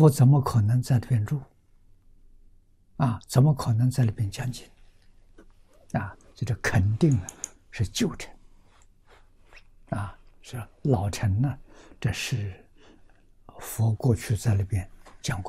佛怎么可能在这边住？怎么可能在那边讲经？这肯定是旧城。是老城呢，这是佛过去在那边